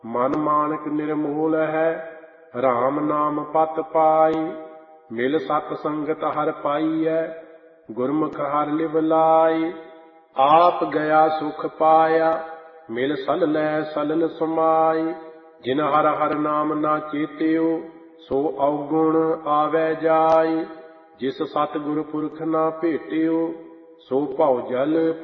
ਮਨ ਮਾਨਕ ਨਿਰਮੋਲ ਹੈ, ਰਾਮ ਨਾਮ ਪਤ ਪਾਈ। ਮਿਲ ਸਤ ਸੰਗਤ ਹਰ ਪਾਈਐ, ਗੁਰਮੁਖ ਹਰ ਲਿਵ ਲਾਈ। ਆਪ ਗਿਆ ਸੁਖ ਪਾਇਆ, ਮਿਲ ਸਲਲੈ ਸਲਲ ਸਮਾਈ। ਜਿਨ ਹਰ ਹਰ ਨਾਮ ਨਾ ਚੇਤਿਓ, ਸੋ ਔਗੁਣ ਆਵੈ ਜਾਈ। ਜਿਸ ਸਤਿਗੁਰ ਪੁਰਖ ਨਾ ਭੇਟਿਓ, ਸੋ ਭਉ ਜਲ